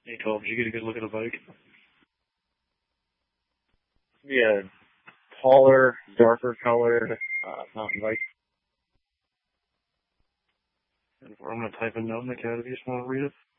Hey, Cole, did you get a good look at the bike? Be a taller, darker colored mountain bike. I'm going to type a note in the cat if you just want to read it.